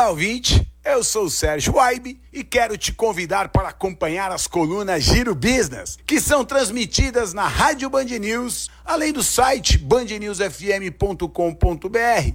Olá, ouvinte, eu sou o Sérgio Waibe e quero te convidar para acompanhar as colunas Giro Business, que são transmitidas na Rádio Band News, além do site bandnewsfm.com.br